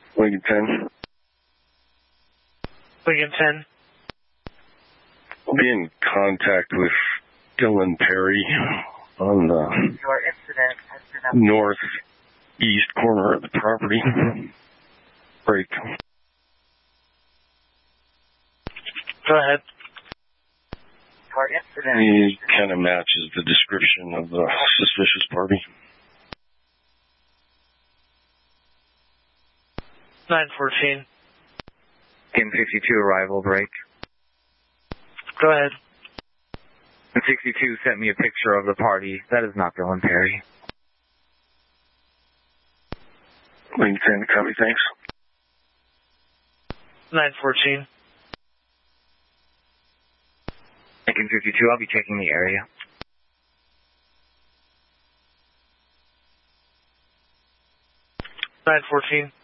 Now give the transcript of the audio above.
Lincoln 10. Lincoln 10. I'll be in contact with Dylan Perry on the Your incident has been northeast corner of the property. Break. Go ahead. Your incident. He kind of matches the description of the suspicious party. 914. Game 62 arrival break. Go ahead. 62 sent me a picture of the party. That is not Dylan Perry. Lincoln 10, copy, thanks. 914. Lincoln 52, I'll be checking the area. Nine 14.